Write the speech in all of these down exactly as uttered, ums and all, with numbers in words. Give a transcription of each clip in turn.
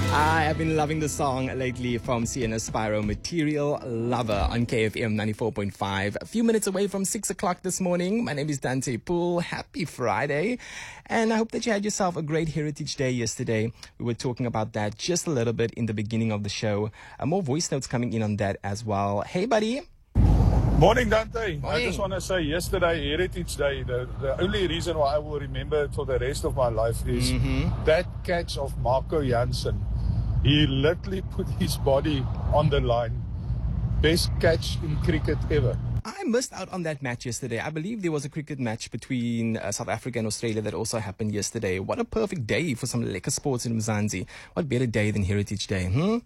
I have been loving the song lately from Sienna Spyro, Material Lover on K F M ninety-four point five. A few minutes away from six o'clock this morning. My name is Dante Poole. Happy Friday. And I hope that you had yourself a great Heritage Day yesterday. We were talking about that just a little bit in the beginning of the show. Uh, more voice notes coming in on that as well. Hey, buddy. Morning, Dante. Morning. I just want to say yesterday, Heritage Day, the, the only reason why I will remember it for the rest of my life is Mm-hmm. that catch of Marco Jansen. He literally put his body on the line. Best catch in cricket ever. I missed out on that match yesterday. I believe there was a cricket match between uh, South Africa and Australia that also happened yesterday. What a perfect day for some lekker sports in Mzansi. What better day than Heritage Day, hmm?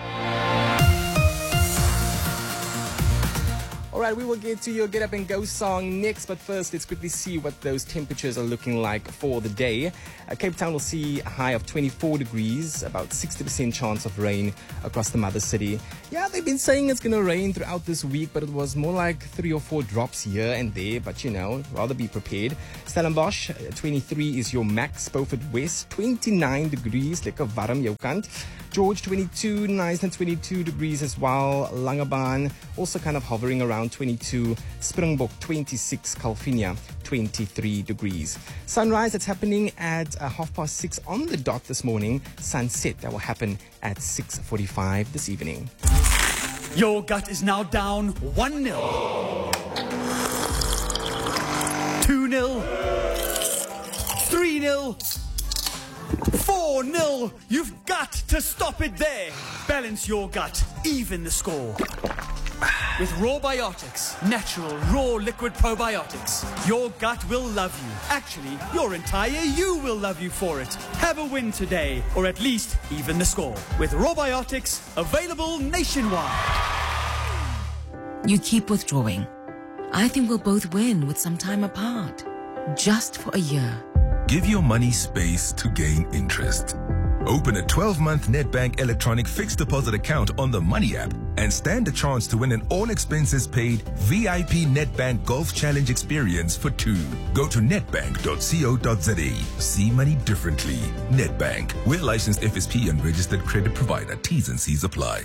All right, we will get to your Get Up and Go song next, but first, let's quickly see what those temperatures are looking like for the day. Uh, Cape Town will see a high of twenty-four degrees, about sixty percent chance of rain across the mother city. Yeah, they've been saying it's going to rain throughout this week, but it was more like three or four drops here and there, but you know, rather be prepared. Stellenbosch, uh, twenty-three is your max. Beaufort West, twenty-nine degrees, lekker warm jou kant. George, twenty-two, Knysna, twenty-two degrees as well. Langebaan, also kind of hovering around twenty-two. Springbok, twenty-six. Calvinia, twenty-three degrees. Sunrise, that's happening at uh, half past six on the dot this morning. Sunset, that will happen at six forty-five this evening. Your gut is now down one nil. two nil. three nil. four nil. You've got to stop it there. Balance your gut. Even the score. With Rawbiotics, natural, raw liquid probiotics, your gut will love you. Actually, your entire you will love you for it. Have a win today, or at least even the score. With Rawbiotics, available nationwide. You keep withdrawing. I think we'll both win with some time apart. Just for a year. Give your money space to gain interest. Open a twelve-month Nedbank electronic fixed deposit account on the Money app and stand a chance to win an all-expenses-paid V I P Nedbank Golf Challenge experience for two. Go to nedbank dot co dot za. See money differently. Nedbank. We're licensed F S P and registered credit provider. T's and C's apply.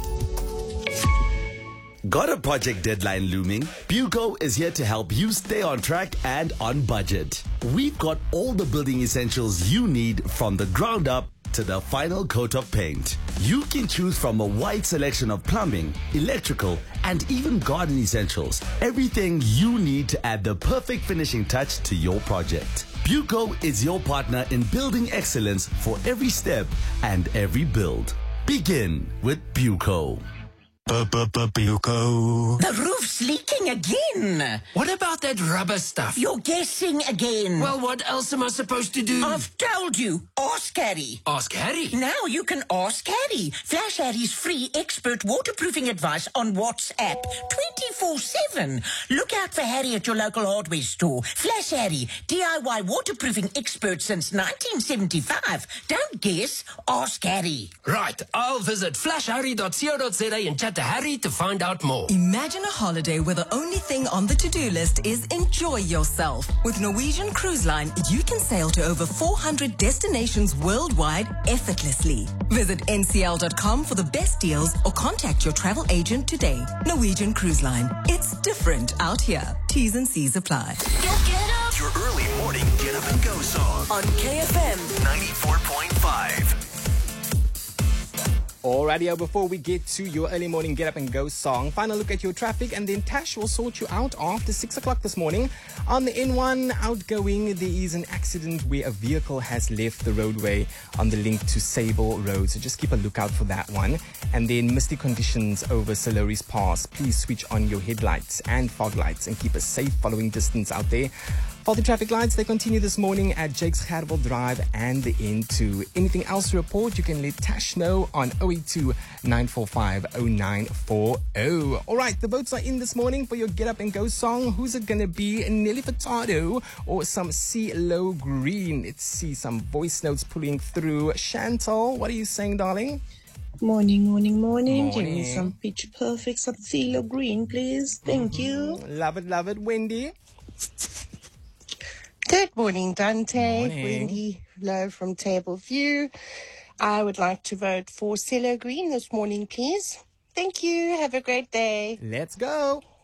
Got a project deadline looming? Buco is here to help you stay on track and on budget. We've got all the building essentials you need from the ground up to the final coat of paint. You can choose from a wide selection of plumbing, electrical, and even garden essentials. Everything you need to add the perfect finishing touch to your project. Buco is your partner in building excellence for every step and every build. Begin with Buco. Buco. The roof's leaking again. What about that rubber stuff? You're guessing again. Well, what else am I supposed to do? I've told you. Ask Harry. Ask Harry? Now you can ask Harry. Flash Harry's free expert waterproofing advice on WhatsApp. twenty-four seven. Look out for Harry at your local hardware store. Flash Harry. D I Y waterproofing expert since nineteen seventy-five. Don't guess. Ask Harry. Right. I'll visit flash harry dot co dot za and chat to Harry to find out more. Imagine a holiday where the only thing on the to-do list is enjoy yourself. With Norwegian Cruise Line, you can sail to over four hundred destinations worldwide effortlessly. Visit N C L dot com for the best deals or contact your travel agent today. Norwegian Cruise Line. It's different out here. T's and C's apply. Your early morning Get Up and Go song On K F M ninety-four point five. Alrighty, before we get to your early morning Get Up and Go song, final look at your traffic and then Tash will sort you out after six o'clock this morning. On the N one outgoing, there is an accident where a vehicle has left the roadway on the link to Sable Road, so just keep a lookout for that one. And then misty conditions over Soloris Pass. Please switch on your headlights and fog lights and keep a safe following distance out there. For the traffic lights, they continue this morning at Jake's Hartwell Drive and the N two. Anything else to report, you can let Tash know on oh eight two, nine four five, oh nine four oh. All right, the votes are in this morning for your Get Up and Go song. Who's it going to be? Nelly Furtado or some CeeLo Green? Let's see some voice notes pulling through. Chantal, what are you saying, darling? Morning, morning, morning. Give Morning. me some Picture Perfect, some CeeLo Green, please. Thank Mm-hmm. you. Love it, love it. Wendy? Good morning, Dante. Morning. Wendy Lowe from Table View. I would like to vote for CeeLo Green this morning, please. Thank you. Have a great day. Let's go.